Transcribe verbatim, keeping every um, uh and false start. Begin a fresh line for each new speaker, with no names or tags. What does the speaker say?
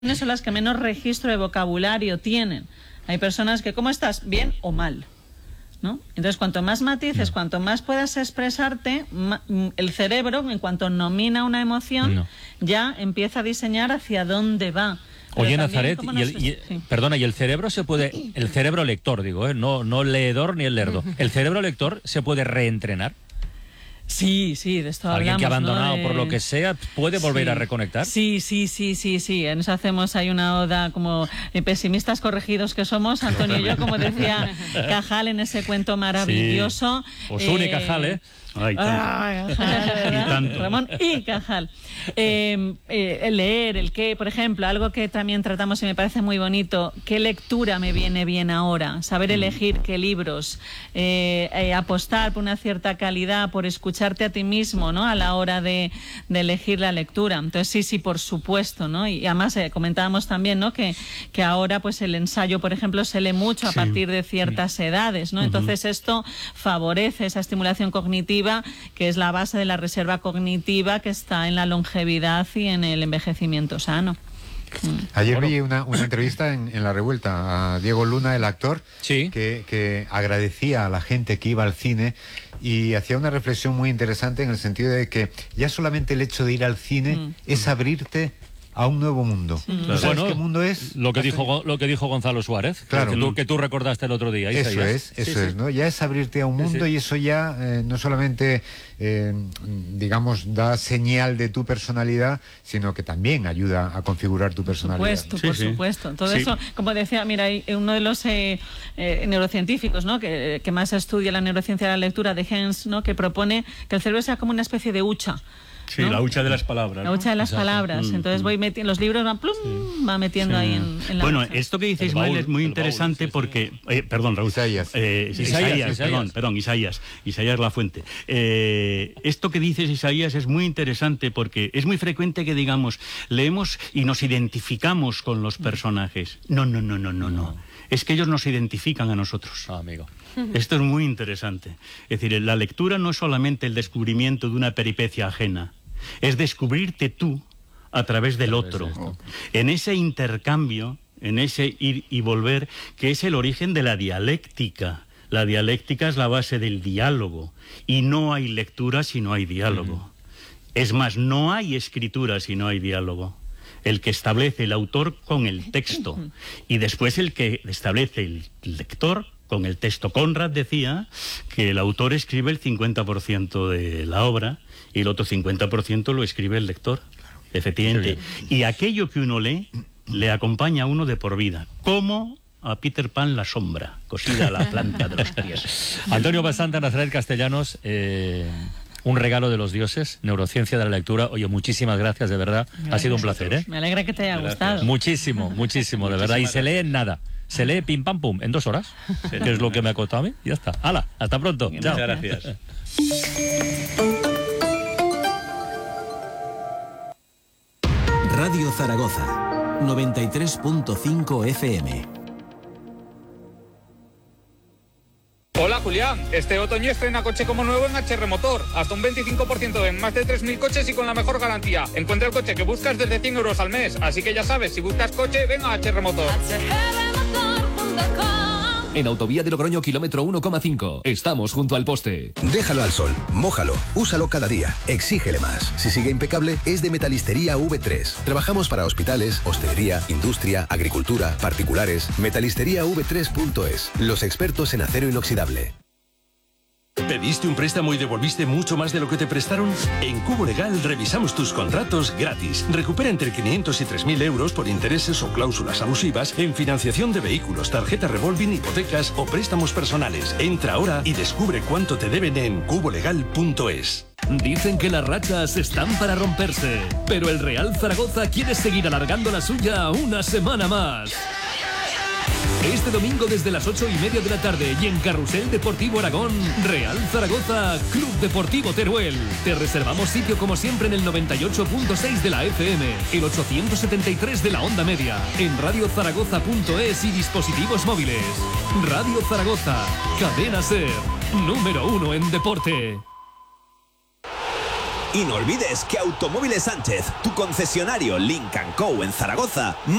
son las que menos registro de vocabulario tienen. Hay personas que, ¿cómo estás? ¿Bien o mal? ¿No? Entonces, cuanto más matices, no. cuanto más puedas expresarte, el cerebro, en cuanto nomina una emoción, no. ya empieza a diseñar hacia dónde va.
Pero Oye, Nazaret, y el, y, sí. perdona, y el cerebro se puede, el cerebro lector, digo, ¿eh? no, no leedor ni el lerdo, ¿el cerebro lector se puede reentrenar?
Sí, sí, de esto
Alguien
hablamos,
que ha abandonado,
¿no? de...
por lo que sea, ¿puede volver
sí.
a reconectar?
Sí, sí, sí, sí, sí. En eso hacemos ahí una oda como eh, pesimistas corregidos que somos, Antonio y yo, como decía Cajal en ese cuento maravilloso.
Sí. Osuna eh... y Cajal, ¿eh?
Ay, tanto.
Ah, Cajal,
y tanto.
Ramón y Cajal. Eh, eh, el leer, el qué, por ejemplo, algo que también tratamos y me parece muy bonito, ¿qué lectura me viene bien ahora? Saber elegir qué libros, eh, eh, apostar por una cierta calidad, por escucharte a ti mismo, ¿no? A la hora de, de elegir la lectura. Entonces sí, sí, por supuesto, ¿no? Y además eh, comentábamos también, ¿no? Que, que ahora pues el ensayo, por ejemplo, se lee mucho a sí. partir de ciertas sí. edades, ¿no? Entonces uh-huh. esto favorece esa estimulación cognitiva, que es la base de la reserva cognitiva que está en la longevidad y en el envejecimiento sano.
Ayer vi una, una entrevista en, en La Revuelta a Diego Luna, el actor,
sí.
que, que agradecía a la gente que iba al cine y hacía una reflexión muy interesante en el sentido de que ya solamente el hecho de ir al cine mm. es abrirte a un nuevo mundo. Sí.
Claro.
¿Sabes
bueno,
qué mundo es?
Lo que dijo lo que dijoGonzalo Suárez,
claro.
que, tú, que tú recordaste el otro día.
Eso es, eso sí, es, sí. ¿no? Ya es abrirte a un mundo sí, sí. y eso ya eh, no solamente, eh, digamos, da señal de tu personalidad, sino que también ayuda a configurar tu personalidad.
Por supuesto,
sí,
por
sí.
supuesto. Todo
sí.
eso, como decía, mira, hay uno de los eh, eh, neurocientíficos, ¿no? Que, que más estudia la neurociencia de la lectura, de Hens, ¿no? Que propone que el cerebro sea como una especie de hucha.
Sí,
¿no?
la hucha de las palabras.
La hucha de las Exacto. palabras. Mm, Entonces mm. voy metiendo, los libros van plum, sí. va metiendo sí. ahí en, en la
Bueno,
hucha.
esto que dice Ismael es muy interesante baúl, sí, porque... Sí. Eh, perdón, Raúl.
Isaías.
Eh, Isaías, Isaías, Isaías, perdón, perdón, Isaías. Isaías La Fuente. Eh, esto que dices, Isaías, es muy interesante porque es muy frecuente que digamos, leemos y nos identificamos con los personajes. No, no, no, no, no, no. Es que ellos nos identifican a nosotros.
Ah, amigo.
Esto es muy interesante. Es decir, la lectura no es solamente el descubrimiento de una peripecia ajena, es descubrirte tú a través del otro, en ese intercambio, en ese ir y volver, que es el origen de la dialéctica. La dialéctica es la base del diálogo, y no hay lectura si no hay diálogo. Uh-huh. Es más, no hay escritura si no hay diálogo. El que establece el autor con el texto, y después el que establece el lector con el texto. Conrad decía que el autor escribe el cincuenta por ciento de la obra, y el otro cincuenta por ciento lo escribe el lector, claro. efectivamente. Y aquello que uno lee, le acompaña a uno de por vida, como a Peter Pan la sombra, cosida a la planta de los pies.
Antonio Basanta, Nazaret Castellanos, eh, un regalo de los dioses, neurociencia de la lectura. Oye, muchísimas gracias, de verdad. Gracias. Ha sido un placer, ¿eh?
Me alegra que te haya gracias. gustado.
Muchísimo, muchísimo, de verdad. Y se lee en nada. Se lee pim pam pum, en dos horas, sí. que es lo que me ha costado a mí, y ya está. ¡Hala! Hasta pronto.
Muchas
Chao.
gracias.
Radio Zaragoza, noventa y tres punto cinco F M.
Hola Julián, este otoño estrena coche como nuevo en H R Motor, hasta un veinticinco por ciento en más de tres mil coches y con la mejor garantía. Encuentra el coche que buscas desde cien euros al mes, así que ya sabes, si buscas coche, ven a H R Motor.
En Autovía de Logroño, kilómetro uno coma cinco. Estamos junto al poste.
Déjalo al sol, mójalo, úsalo cada día, exígele más. Si sigue impecable, es de Metalistería V tres. Trabajamos para hospitales, hostelería, industria, agricultura, particulares. metalistería v tres punto es. Los expertos en acero inoxidable.
¿Pediste un préstamo y devolviste mucho más de lo que te prestaron? En Cubo Legal revisamos tus contratos gratis. Recupera entre quinientos y tres mil euros por intereses o cláusulas abusivas en financiación de vehículos, tarjeta revolving, hipotecas o préstamos personales. Entra ahora y descubre cuánto te deben en cubo legal punto es.
Dicen que las rachas están para romperse, pero el Real Zaragoza quiere seguir alargando la suya una semana más. Este domingo desde las ocho y media de la tarde y en Carrusel Deportivo Aragón, Real Zaragoza, Club Deportivo Teruel. Te reservamos sitio como siempre en el noventa y ocho punto seis de la F M, el ochocientos setenta y tres de la onda media, en radio zaragoza punto es y dispositivos móviles. Radio Zaragoza, cadena SER, número uno en deporte.
Y no olvides que Automóviles Sánchez, tu concesionario Lynk and Co en Zaragoza,